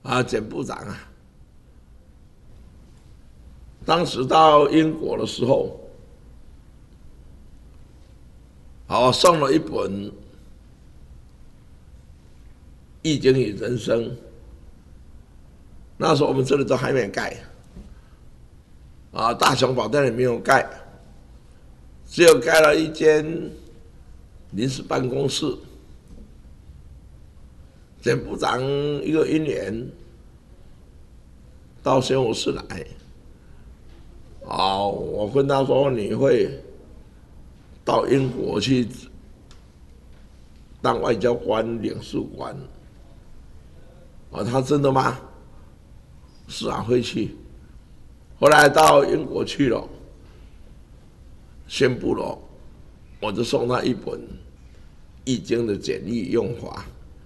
简部长啊，当时到英国的时候，送了一本《易经与人生》，那时候我们这里都还没盖，大雄宝殿也没有盖，只有盖了一间临时办公室。简部长一个因缘到宣武市来，我跟他说你会到英国去当外交官、领事官，他真的吗？是啊，会去。后来到英国去了，宣布了，我就送他一本《易经》的简易用法。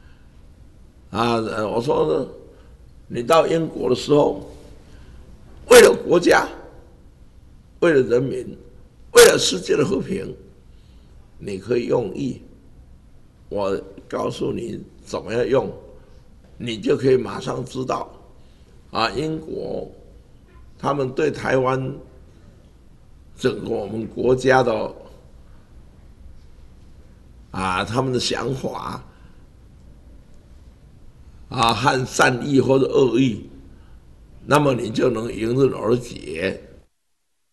我说呢，你到英国的时候，为了国家，为了人民，为了世界的和平，你可以用易，我告诉你怎么样用，你就可以马上知道。英国他们对台湾整个我们国家的他们的想法和善意或者恶意，那么你就能迎刃而解。